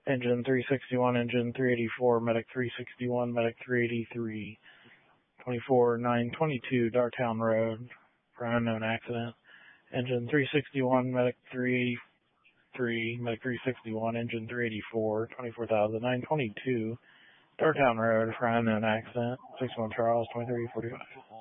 Engine 361, Engine 384, Medic 361, Medic 383, 24-922 Darktown Road for unknown accident. Engine 361, Medic 383, Medic 361, Engine 384, 24,922 Darktown Road for unknown accident. 61 Charles, 2345.